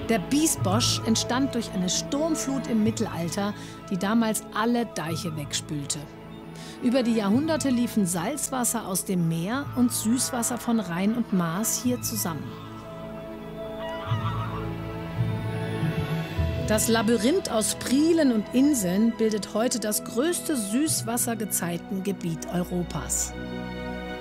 Der Biesbosch entstand durch eine Sturmflut im Mittelalter, die damals alle Deiche wegspülte. Über die Jahrhunderte liefen Salzwasser aus dem Meer und Süßwasser von Rhein und Maas hier zusammen. Das Labyrinth aus Prielen und Inseln bildet heute das größte Süßwassergezeitengebiet Europas.